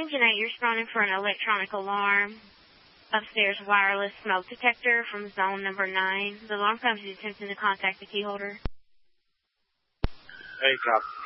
Engine 8, you're responding for an electronic alarm. Upstairs wireless smoke detector from zone number 9. The alarm comes to attempting to contact the key holder. Hey, cop.